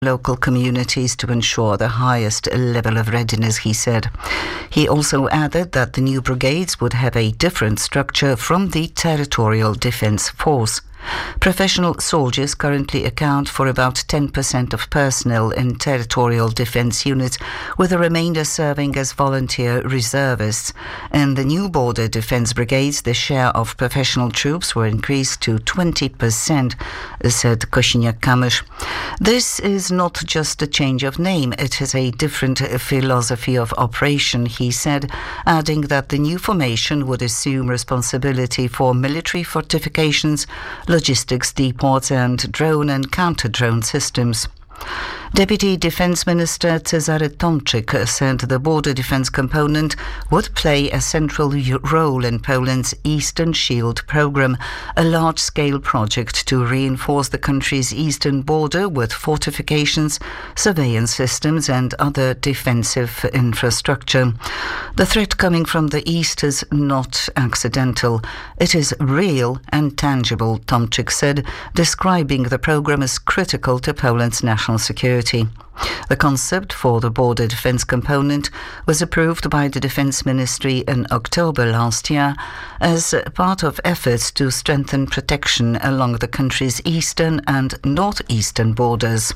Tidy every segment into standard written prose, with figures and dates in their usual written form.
local communities to ensure the highest level of readiness, he said. He also added that the new brigades would have a different structure from the Territorial Defence Force. Professional soldiers currently account for about 10% of personnel in territorial defence units, with the remainder serving as volunteer reservists. In the new border defence brigades, the share of professional troops were increased to 20%, said Kosiniak-Kamysz. This is not just a change of name, it is a different philosophy of operation, he said, adding that the new formation would assume responsibility for military fortifications, logistics depots and drone and counter-drone systems. Deputy Defence Minister Cezary Tomczyk said the border defence component would play a central role in Poland's Eastern Shield programme, a large-scale project to reinforce the country's eastern border with fortifications, surveillance systems and other defensive infrastructure. The threat coming from the east is not accidental. It is real and tangible, Tomczyk said, describing the programme as critical to Poland's national security. The concept for the border defence component was approved by the Defence Ministry in October last year as part of efforts to strengthen protection along the country's eastern and northeastern borders.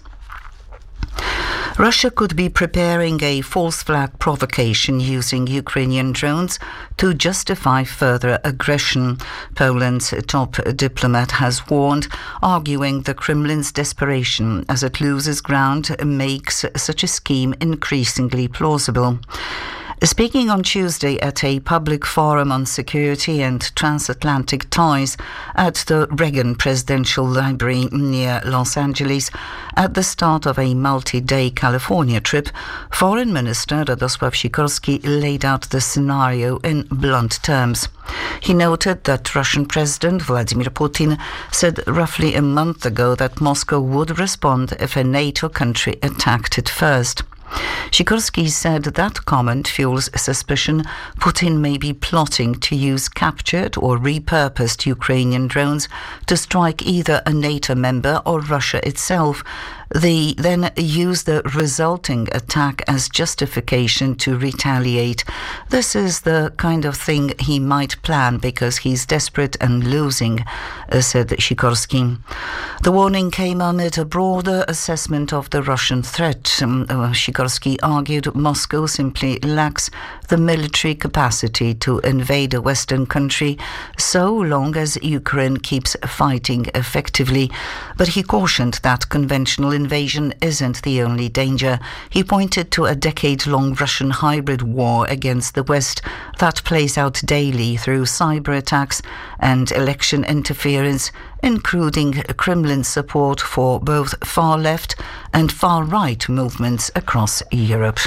Russia could be preparing a false flag provocation using Ukrainian drones to justify further aggression, Poland's top diplomat has warned, arguing the Kremlin's desperation as it loses ground makes such a scheme increasingly plausible. Speaking on Tuesday at a public forum on security and transatlantic ties at the Reagan Presidential Library near Los Angeles at the start of a multi-day California trip, Foreign Minister Radosław Sikorski laid out the scenario in blunt terms. He noted that Russian President Vladimir Putin said roughly a month ago that Moscow would respond if a NATO country attacked it first. Sikorski said that comment fuels suspicion Putin may be plotting to use captured or repurposed Ukrainian drones to strike either a NATO member or Russia itself. They then use the resulting attack as justification to retaliate. This is the kind of thing he might plan because he's desperate and losing, said Sikorski. The warning came amid a broader assessment of the Russian threat. Sikorski argued Moscow simply lacks the military capacity to invade a Western country so long as Ukraine keeps fighting effectively. But he cautioned that conventional invasion isn't the only danger. He pointed to a decade-long Russian hybrid war against the West that plays out daily through cyber attacks and election interference, including Kremlin support for both far-left and far-right movements across Europe.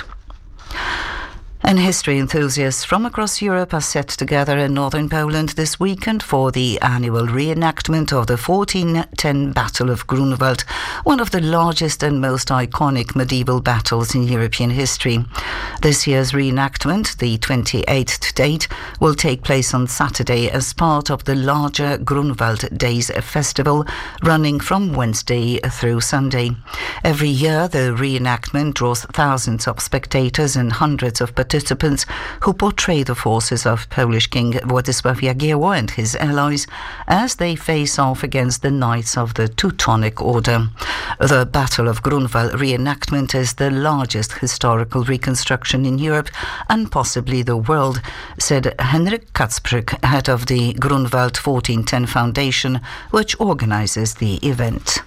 And history enthusiasts from across Europe are set together in northern Poland this weekend for the annual reenactment of the 1410 Battle of Grunwald, one of the largest and most iconic medieval battles in European history. This year's reenactment, the 28th date, will take place on Saturday as part of the larger Grunwald Days festival, running from Wednesday through Sunday. Every year, the reenactment draws thousands of spectators and hundreds of participants who portray the forces of Polish King Władysław Jagiełło and his allies as they face off against the Knights of the Teutonic Order. The Battle of Grunwald reenactment is the largest historical reconstruction in Europe and possibly the world, said Henryk Kacprzyk, head of the Grunwald 1410 Foundation, which organizes the event.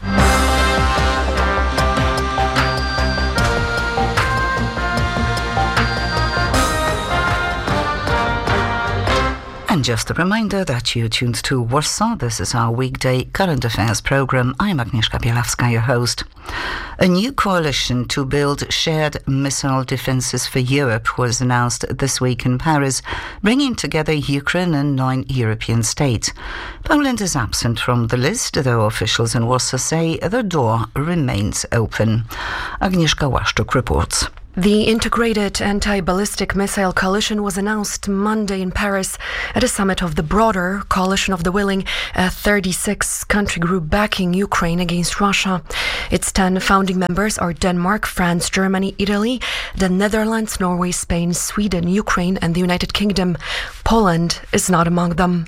And just a reminder that you're tuned to Warsaw. This is our weekday current affairs program. I'm Agnieszka Bielawska, your host. A new coalition to build shared missile defences for Europe was announced this week in Paris, bringing together Ukraine and 9 European states. Poland is absent from the list, though officials in Warsaw say the door remains open. Agnieszka Łaszczuk reports. The integrated anti-ballistic missile coalition was announced Monday in Paris at a summit of the broader Coalition of the Willing, a 36-country group backing Ukraine against Russia. Its 10 founding members are Denmark, France, Germany, Italy, the Netherlands, Norway, Spain, Sweden, Ukraine, and the United Kingdom. Poland is not among them.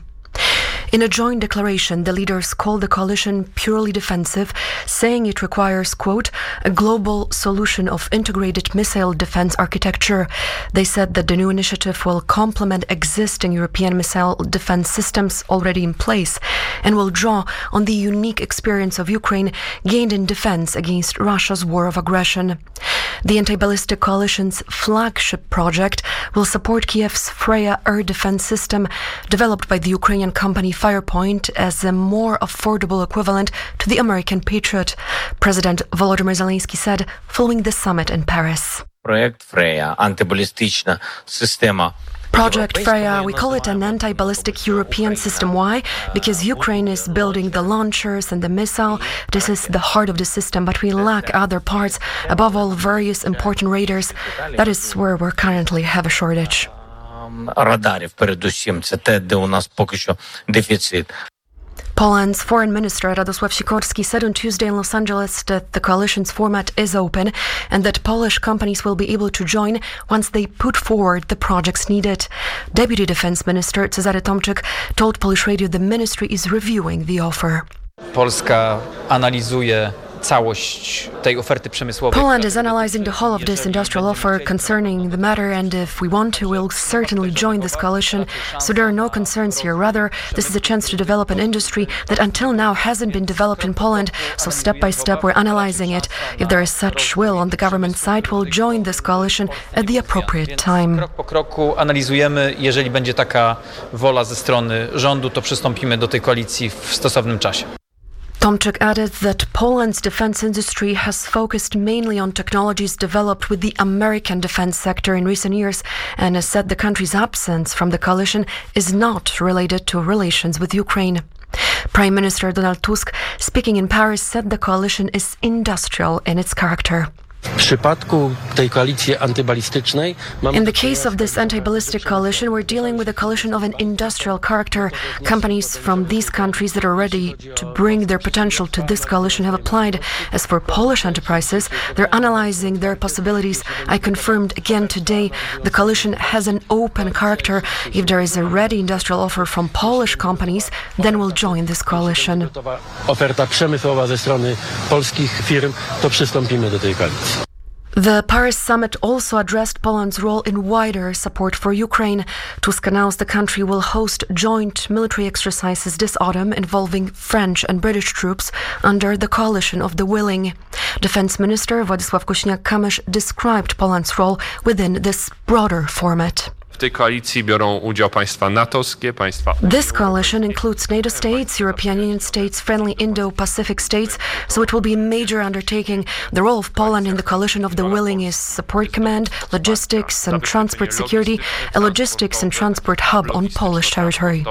In a joint declaration, the leaders called the coalition purely defensive, saying it requires, quote, a global solution of integrated missile defense architecture. They said that the new initiative will complement existing European missile defense systems already in place and will draw on the unique experience of Ukraine gained in defense against Russia's war of aggression. The anti-ballistic coalition's flagship project will support Kiev's Freya air defense system, developed by the Ukrainian company Firepoint, as a more affordable equivalent to the American Patriot, President Volodymyr Zelensky said following the summit in Paris. Project Freya, антибалістична система. Project Freya, we call it an anti-ballistic European system. Why? Because Ukraine is building the launchers and the missile. This is the heart of the system, but we lack other parts, above all various important radars. That is where we currently have a shortage. Радарів, передусім, це те, де у нас поки що дефіцит. Poland's foreign minister Radosław Sikorski said on Tuesday in Los Angeles that the coalition's format is open and that Polish companies will be able to join once they put forward the projects needed. Deputy Defense Minister Cezary Tomczyk told Polish radio the ministry is reviewing the offer. Polska analizuje całość tej oferty przemysłowej. Poland is analyzing the whole of this industrial offer concerning the matter, and if we want to, we'll certainly join this coalition. So there are no concerns here. Rather, this is a chance to develop an industry that until now hasn't been developed in Poland. So step by step, we're analyzing it. If there is such will on the government side, we'll join this coalition at the appropriate time. Krok po kroku analizujemy. Jeżeli będzie taka wola ze strony rządu, to przystąpimy do tej koalicji w stosownym czasie. Tomczyk added that Poland's defense industry has focused mainly on technologies developed with the American defense sector in recent years and has said the country's absence from the coalition is not related to relations with Ukraine. Prime Minister Donald Tusk, speaking in Paris, said the coalition is industrial in its character. W przypadku tej koalicji antybalistycznej In the case of this anti-ballistic coalition, we're dealing with a coalition of an industrial character. Companies from these countries that are ready to bring their potential to this coalition have applied. As for Polish enterprises, they're analyzing their possibilities. I confirmed again today the coalition has an open character. If there is a ready industrial offer from Polish companies, then we'll join this coalition. Oferta przemysłowa ze strony polskich firm, to przystąpimy do tej koalicji. The Paris summit also addressed Poland's role in wider support for Ukraine. Tusk announced the country will host joint military exercises this autumn involving French and British troops under the Coalition of the Willing. Defense Minister Władysław Kosiniak-Kamysz described Poland's role within this broader format. W tej koalicji biorą udział państwa natowskie, państwa... This coalition includes NATO states, European Union states, friendly Indo-Pacific states, so it will be a major undertaking. The role of Poland in the Coalition of the Willing is support command, logistics and transport security, a logistics and transport hub on Polish territory.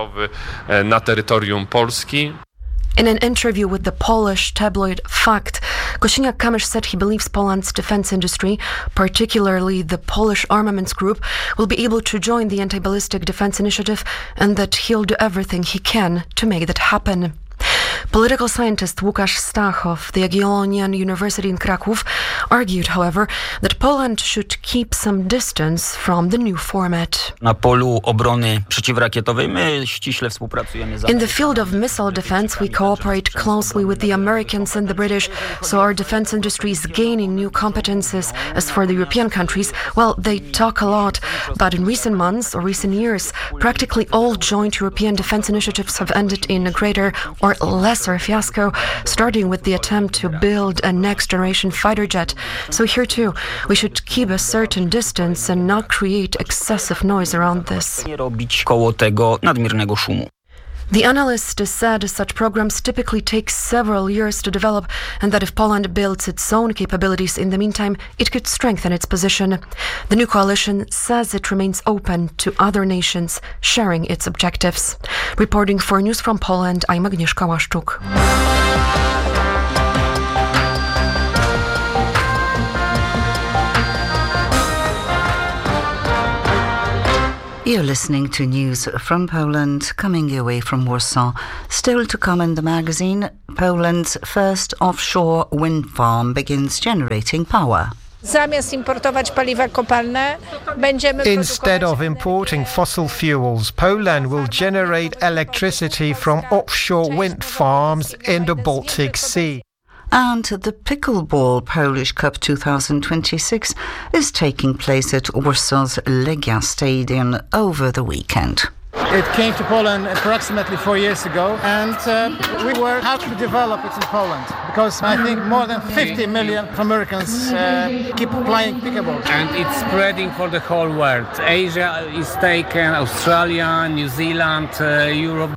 Na terytorium Polski. In an interview with the Polish tabloid Fakt, Kosiniak-Kamysz said he believes Poland's defense industry, particularly the Polish Armaments Group, will be able to join the anti-ballistic defense initiative and that he'll do everything he can to make that happen. Political scientist Łukasz Stach of the Jagiellonian University in Kraków argued, however, that Poland should keep some distance from the new format. Na polu obrony przeciwrakietowej my ściśle współpracujemy. In the field of missile defense, we cooperate closely with the Americans and the British, so our defense industry is gaining new competences. As for the European countries, well, they talk a lot, but in recent months or recent years, practically all joint European defense initiatives have ended in a greater or lesser fiasco, starting with the attempt to build a next-generation fighter jet. So here too, we should keep a certain distance and not create excessive noise around this. Nie robić koło tego nadmiernego szumu. The analyst said such programs typically take several years to develop and that if Poland builds its own capabilities in the meantime, it could strengthen its position. The new coalition says it remains open to other nations sharing its objectives. Reporting for News from Poland, I'm Agnieszka Łaszczuk. You're listening to news from Poland, coming your way from Warsaw. Still to come in the magazine, Poland's first offshore wind farm begins generating power. Instead of importing fossil fuels, Poland will generate electricity from offshore wind farms in the Baltic Sea. And the Pickleball Polish Cup 2026 is taking place at Warsaw's Legia Stadium over the weekend. It came to Poland approximately 4 years ago, and we were happy to develop it in Poland because I think more than 50 million Americans keep playing pickleball. And it's spreading for the whole world. Asia is taken, Australia, New Zealand, Europe.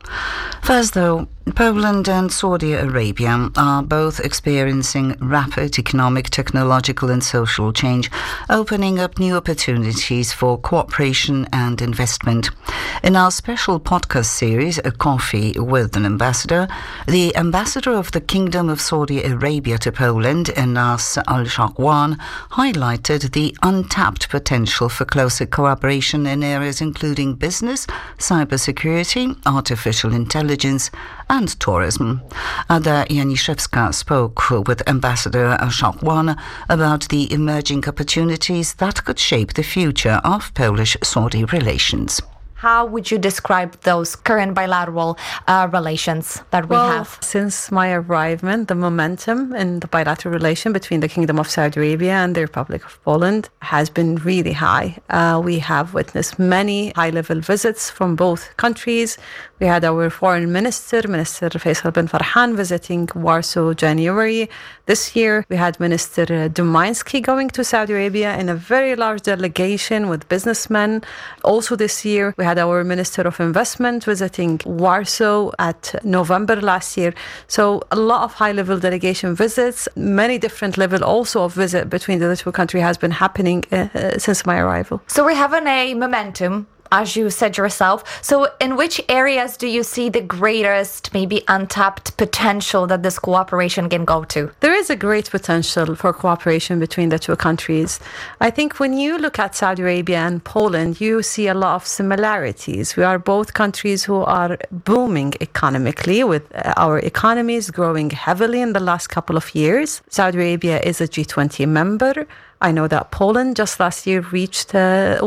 First, though, Poland and Saudi Arabia are both experiencing rapid economic, technological and social change, opening up new opportunities for cooperation and investment. In our special podcast series, A Coffee with an Ambassador, the ambassador of the Kingdom of Saudi Arabia to Poland, Anas Al-Shaqwan, highlighted the untapped potential for closer cooperation in areas including business, cybersecurity, artificial intelligence and tourism. Ada Janiszewska spoke with Ambassador Shaqwan about the emerging opportunities that could shape the future of Polish-Saudi relations. How would you describe those current bilateral relations that we have? Since my arrival, the momentum in the bilateral relation between the Kingdom of Saudi Arabia and the Republic of Poland has been really high. We have witnessed many high-level visits from both countries. We had our foreign minister, Minister Faisal bin Farhan, visiting Warsaw January. This year, we had Minister Domański going to Saudi Arabia in a very large delegation with businessmen. Also this year, we had our Minister of Investment visiting Warsaw at November last year. So a lot of high-level delegation visits, many different level also of visit between the two countries has been happening since my arrival. So we're having a momentum, as you said yourself. So in which areas do you see the greatest, maybe untapped potential that this cooperation can go to? There is a great potential for cooperation between the two countries. I think when you look at Saudi Arabia and Poland, you see a lot of similarities. We are both countries who are booming economically, with our economies growing heavily in the last couple of years. Saudi Arabia is a G20 member. I know that Poland just last year reached the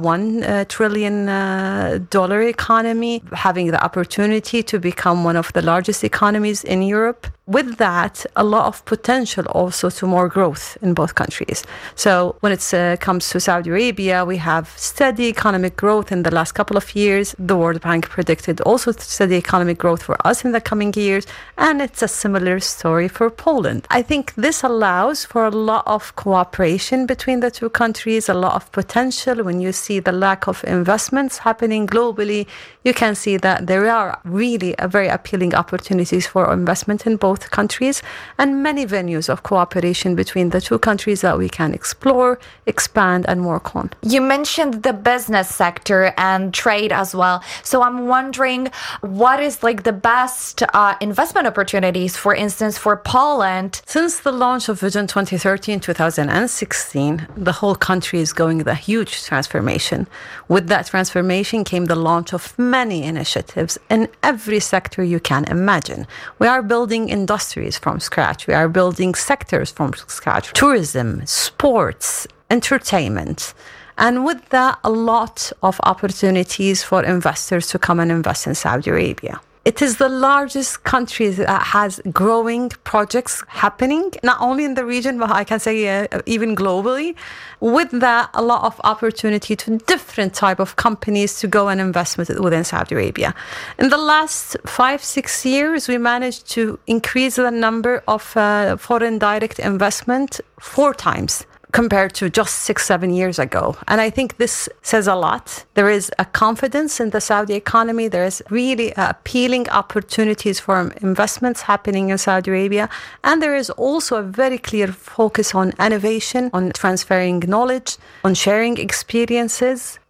$1 trillion economy, having the opportunity to become one of the largest economies in Europe. With that, a lot of potential also to more growth in both countries. So when it comes to Saudi Arabia, we have steady economic growth in the last couple of years. The World Bank predicted also steady economic growth for us in the coming years. And it's a similar story for Poland. I think this allows for a lot of cooperation between the two countries, a lot of potential. When you see the lack of investments happening globally, you can see that there are really very appealing opportunities for investment in both countries and many venues of cooperation between the two countries that we can explore, expand and work on. You mentioned the business sector and trade as well. So I'm wondering, what is like the best investment opportunities, for instance, for Poland? Since the launch of Vision 2030 in 2016, the whole country is going a huge transformation. With that transformation came the launch of many initiatives in every sector you can imagine. We are building industries from scratch. We are building sectors from scratch. Tourism, sports, entertainment. And with that, a lot of opportunities for investors to come and invest in Saudi Arabia. It is the largest country that has growing projects happening, not only in the region, but I can say even globally. With that, a lot of opportunity to different type of companies to go and invest within Saudi Arabia. In the last 5-6 years, we managed to increase the number of foreign direct investment 4 times. Compared to just 6-7 years ago. And I think this says a lot. There is a confidence in the Saudi economy. There is really appealing opportunities for investments happening in Saudi Arabia. And there is also a very clear focus on innovation, on transferring knowledge, on sharing experiences.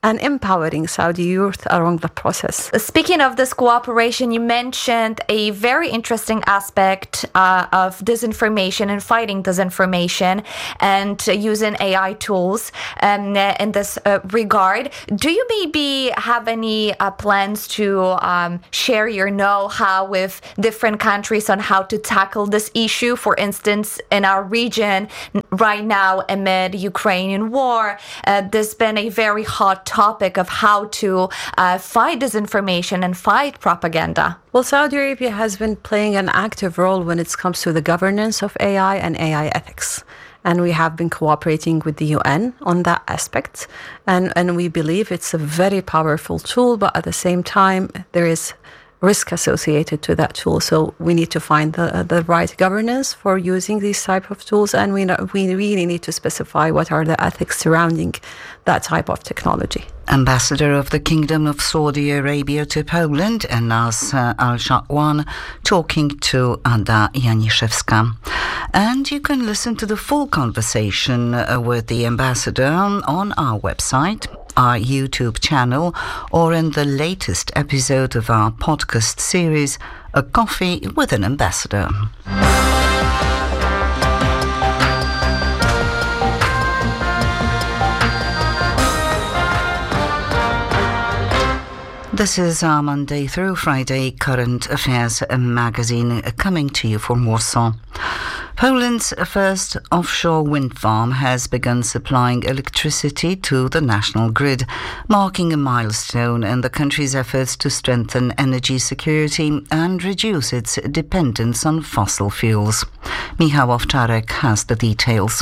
and empowering Saudi youth along the process. Speaking of this cooperation, you mentioned a very interesting aspect of disinformation and fighting disinformation and using AI tools in this regard. Do you maybe have any plans to share your know-how with different countries on how to tackle this issue? For instance, in our region right now amid Ukrainian war, there's been a very hot topic of how to fight disinformation and fight propaganda. Well, Saudi Arabia has been playing an active role when it comes to the governance of AI and AI ethics. And we have been cooperating with the UN on that aspect. And we believe it's a very powerful tool, but at the same time, there is risk associated to that tool. So we need to find the right governance for using these type of tools. And we really need to specify what are the ethics surrounding that type of technology. Ambassador of the Kingdom of Saudi Arabia to Poland, Nas Al-Shaqwan, talking to Ada Janiszewska. And you can listen to the full conversation with the ambassador on our website, our YouTube channel, or in the latest episode of our podcast series, A Coffee with an Ambassador. This is our Monday through Friday current affairs magazine coming to you from Warsaw. Poland's first offshore wind farm has begun supplying electricity to the national grid, marking a milestone in the country's efforts to strengthen energy security and reduce its dependence on fossil fuels. Michał Owczarek has the details.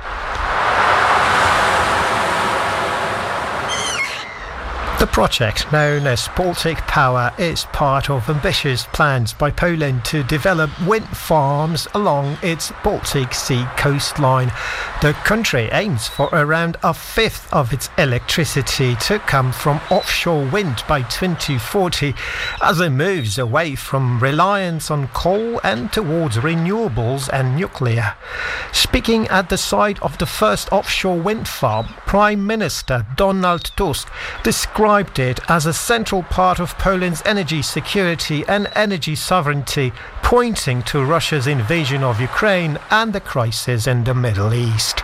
The project, known as Baltic Power, is part of ambitious plans by Poland to develop wind farms along its Baltic Sea coastline. The country aims for around a fifth of its electricity to come from offshore wind by 2040, as it moves away from reliance on coal and towards renewables and nuclear. Speaking at the site of the first offshore wind farm, Prime Minister Donald Tusk described it as a central part of Poland's energy security and energy sovereignty, pointing to Russia's invasion of Ukraine and the crisis in the Middle East.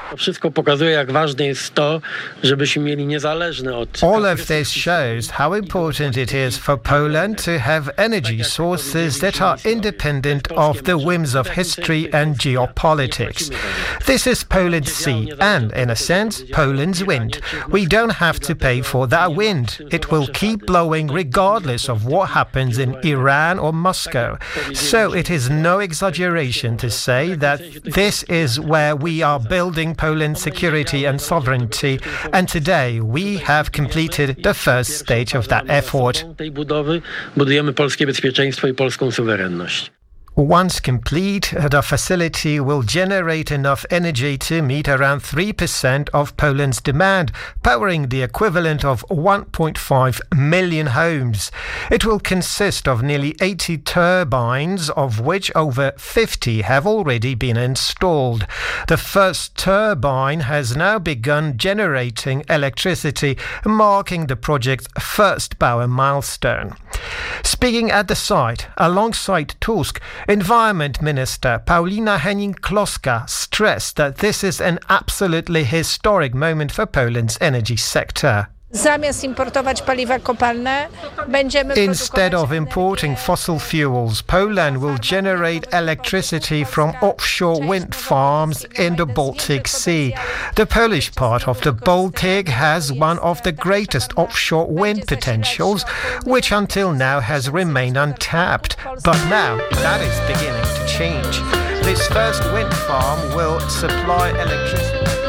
All of this shows how important it is for Poland to have energy sources that are independent of the whims of history and geopolitics. This is Poland's sea and, in a sense, Poland's wind. We don't have to pay for that wind. It will keep blowing regardless of what happens in Iran or Moscow. So it is no exaggeration to say that this is where we are building Poland's security and sovereignty, and today we have completed the first stage of that effort. Once complete, the facility will generate enough energy to meet around 3% of Poland's demand, powering the equivalent of 1.5 million homes. It will consist of nearly 80 turbines, of which over 50 have already been installed. The first turbine has now begun generating electricity, marking the project's first power milestone. Speaking at the site, alongside Tusk, Environment Minister Paulina Henning-Kloska stressed that this is an absolutely historic moment for Poland's energy sector. Instead of importing fossil fuels, Poland will generate electricity from offshore wind farms in the Baltic Sea. The Polish part of the Baltic has one of the greatest offshore wind potentials, which until now has remained untapped. But now that is beginning to change. This first wind farm will supply electricity